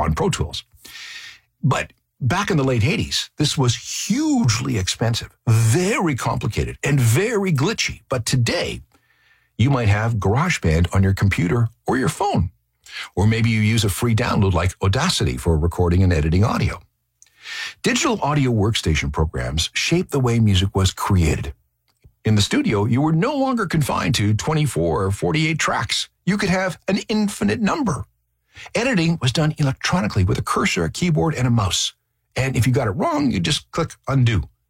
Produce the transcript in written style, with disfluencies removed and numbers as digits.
on Pro Tools. But back in the late 80s, this was hugely expensive, very complicated, and very glitchy. But today, you might have GarageBand on your computer or your phone. Or maybe you use a free download like Audacity for recording and editing audio. Digital audio workstation programs shaped the way music was created. In the studio, you were no longer confined to 24 or 48 tracks. You could have an infinite number. Editing was done electronically with a cursor, a keyboard, and a mouse. And if you got it wrong, you just click undo.